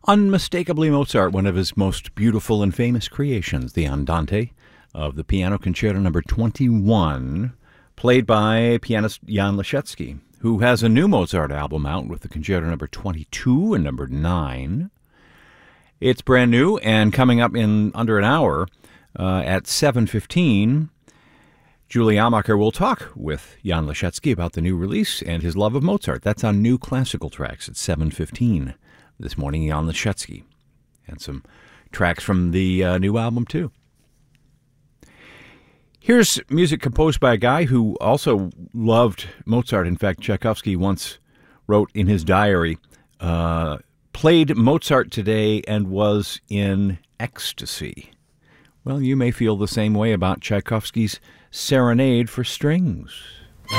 Unmistakably Mozart, one of his most beautiful and famous creations, the Andante of the Piano Concerto No. 21, played by pianist Jan Leschetski, who has a new Mozart album out with the Concerto No. 22 and No. 9. It's brand new and coming up in under an hour at 7:15. Julie Amacher will talk with Jan Leschetski about the new release and his love of Mozart. That's on New Classical Tracks at 7:15 this morning. Jan Leschetski, and some tracks from the new album too. Here's music composed by a guy who also loved Mozart. In fact, Tchaikovsky once wrote in his diary, played Mozart today and was in ecstasy. Well, you may feel the same way about Tchaikovsky's Serenade for Strings.